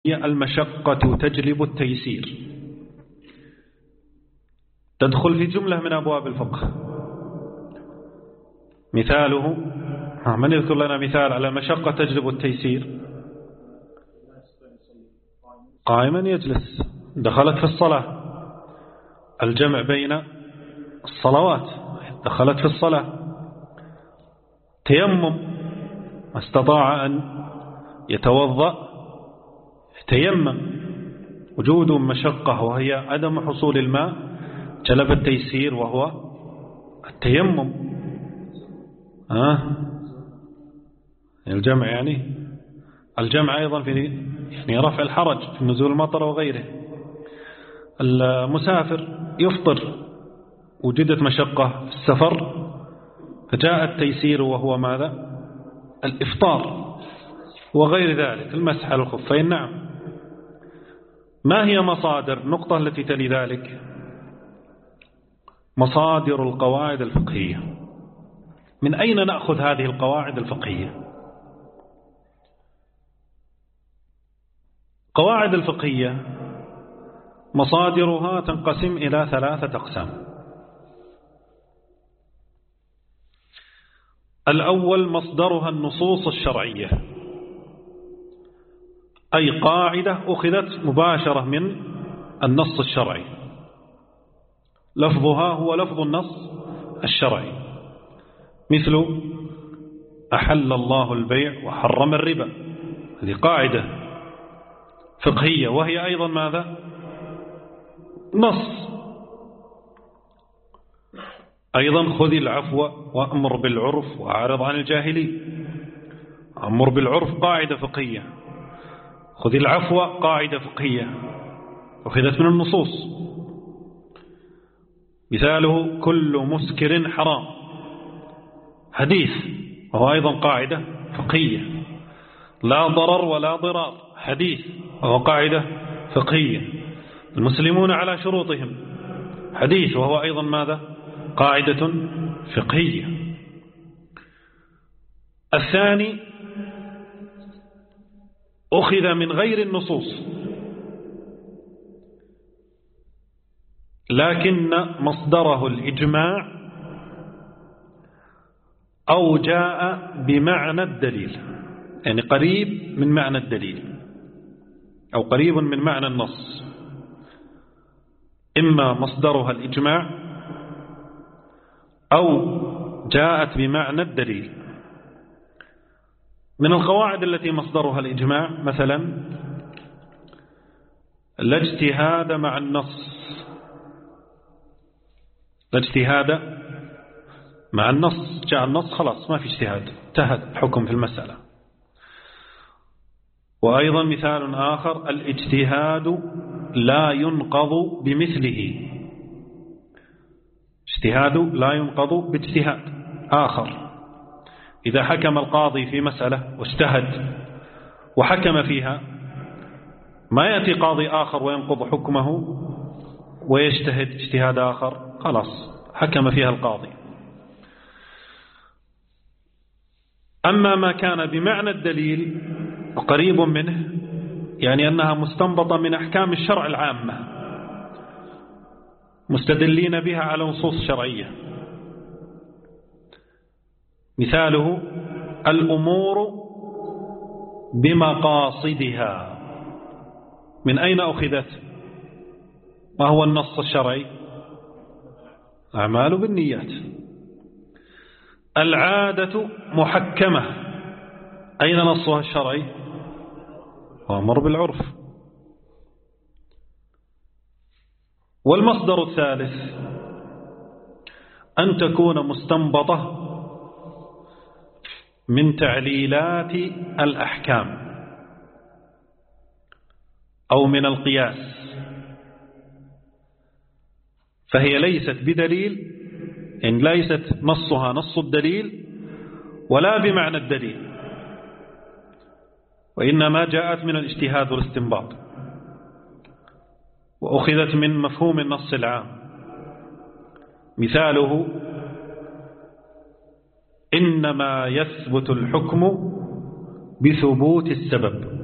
المشقة تجلب التيسير تدخل في جملة من أبواب الفقه. مثاله، من يذكر لنا مثال على المشقة تجلب التيسير؟ قائما يجلس، دخلت في الصلاة. الجمع بين الصلوات دخلت في الصلاة. تيمم، استطاع أن يتوضأ تيمم. وجود مشقة وهي عدم حصول الماء جلب التيسير وهو التيمم. الجمع يعني الجمع أيضا في رفع الحرج في نزول المطر وغيره. المسافر يفطر، وجدت مشقة في السفر فجاء التيسير وهو ماذا؟ الإفطار وغير ذلك، المسح على الخفين. نعم. ما هي مصادر النقطة التي تلي ذلك؟ مصادر القواعد الفقهية. من أين نأخذ هذه القواعد الفقهية؟ قواعد الفقهية مصادرها تنقسم إلى 3 أقسام. الأول مصدرها النصوص الشرعية، أي قاعدة أخذت مباشرة من النص الشرعي، لفظها هو لفظ النص الشرعي، مثل أحل الله البيع وحرم الربا. هذه قاعدة فقهية وهي أيضا ماذا؟ نص. أيضا خذ العفو وأمر بالعرف وأعرض عن الجاهلين. أمر بالعرف قاعدة فقهية، خذ العفو قاعدة فقهية أخذت من النصوص. مثاله كل مسكر حرام، حديث وهو أيضا قاعدة فقهية. لا ضرر ولا ضرار، حديث وهو قاعدة فقهية. المسلمون على شروطهم، حديث وهو أيضا ماذا؟ قاعدة فقهية. الثاني أخذ من غير النصوص، لكن مصدره الإجماع أو جاء بمعنى الدليل، يعني قريب من معنى الدليل أو قريب من معنى النص. إما مصدرها الإجماع أو جاءت بمعنى الدليل. من القواعد التي مصدرها الإجماع مثلا لا اجتهاد مع النص، لا اجتهاد مع النص، جاء النص خلاص ما في اجتهاد، انتهى الحكم في المسألة. وأيضا مثال آخر الاجتهاد لا ينقض بمثله، اجتهاد لا ينقض باجتهاد آخر. إذا حكم القاضي في مسألة واجتهد وحكم فيها، ما يأتي قاضي آخر وينقض حكمه ويجتهد اجتهاد آخر، خلاص حكم فيها القاضي. أما ما كان بمعنى الدليل وقريب منه، يعني أنها مستنبطة من أحكام الشرع العامة مستدلين بها على نصوص شرعية. مثاله الأمور بمقاصدها. من أين أخذت؟ ما هو النص الشرعي؟ أعمال بالنيات. العادة محكمة، أين نصها الشرعي؟ وأمر بالعرف. والمصدر الثالث أن تكون مستنبطة من تعليلات الأحكام أو من القياس، فهي ليست بدليل، إن ليست نصها نص الدليل ولا بمعنى الدليل، وإنما جاءت من الاجتهاد والاستنباط، وأخذت من مفهوم النص العام. مثاله إنما يثبت الحكم بثبوت السبب.